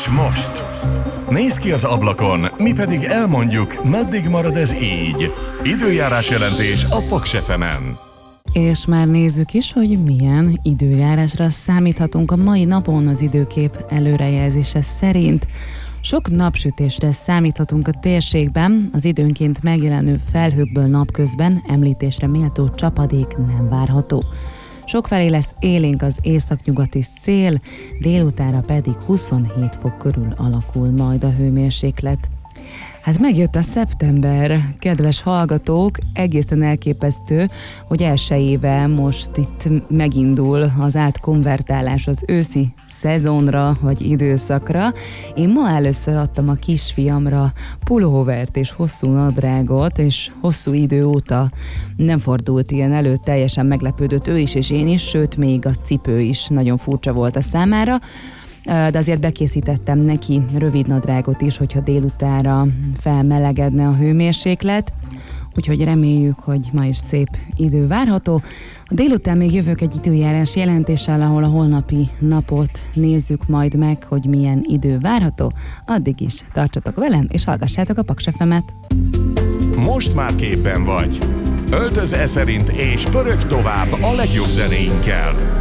most? Nézz ki az ablakon, mi pedig elmondjuk, meddig marad ez így. Időjárás jelentés a Paks FM-en. És már nézzük is, hogy milyen időjárásra számíthatunk a mai napon az időkép előrejelzése szerint. Sok napsütésre számíthatunk a térségben, az időnként megjelenő felhőkből napközben említésre méltó csapadék nem várható. Sokfelé lesz élénk az északnyugati szél, délutánra pedig 27 fok körül alakul majd a hőmérséklet. Hát megjött a szeptember, kedves hallgatók, egészen elképesztő, hogy elsőjével most itt megindul az átkonvertálás az őszi szezonra vagy időszakra. Én ma először adtam a kisfiamra pulóvert és hosszú nadrágot, és hosszú idő óta nem fordult ilyen elő, teljesen meglepődött ő is és én is, sőt még a cipő is nagyon furcsa volt a számára. De azért bekészítettem neki rövidnadrágot is, hogyha délutánra felmelegedne a hőmérséklet, úgyhogy reméljük, hogy ma is szép idő várható. A délután még jövök egy időjárás jelentéssel, ahol a holnapi napot nézzük majd meg, hogy milyen idő várható. Addig is tartsatok velem, és hallgassátok a Paks FM-et. Most már képben vagy. Öltöz e szerint és pörög tovább a legjobb zenéinkkel.